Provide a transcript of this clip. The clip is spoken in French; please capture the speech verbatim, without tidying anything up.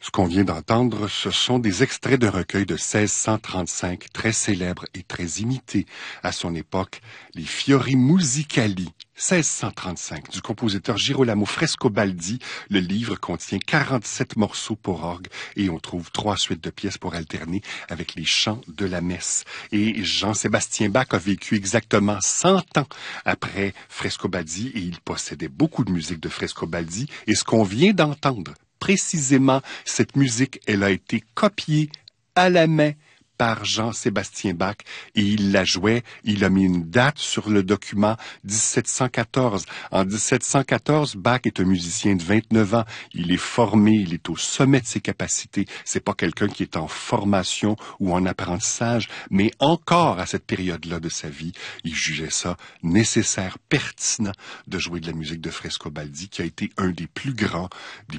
Ce qu'on vient d'entendre, ce sont des extraits d'un recueil de seize cent trente-cinq, très célèbre et très imité à son époque, les Fiori Musicali, seize cent trente-cinq, du compositeur Girolamo Frescobaldi. Le livre contient quarante-sept morceaux pour orgue et on trouve trois suites de pièces pour alterner avec les chants de la messe. Et Jean-Sébastien Bach a vécu exactement cent ans après Frescobaldi et il possédait beaucoup de musique de Frescobaldi. Et ce qu'on vient d'entendre, précisément, cette musique, elle a été copiée à la main par Jean-Sébastien Bach et il la jouait, il a mis une date sur le document dix-sept cent quatorze. En dix-sept cent quatorze, Bach est un musicien de vingt-neuf ans. Il est formé, il est au sommet de ses capacités. C'est pas quelqu'un qui est en formation ou en apprentissage, mais encore à cette période-là de sa vie, il jugeait ça nécessaire, pertinent de jouer de la musique de Frescobaldi, qui a été un des plus grands, des